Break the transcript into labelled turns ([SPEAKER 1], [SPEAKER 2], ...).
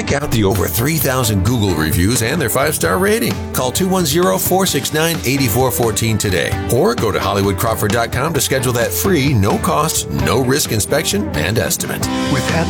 [SPEAKER 1] Check out the over 3,000 Google reviews and their 5-star rating. Call 210-469-8414 today. Or go to HollywoodCrawford.com to schedule that free, no-cost, no-risk inspection and estimate.
[SPEAKER 2] With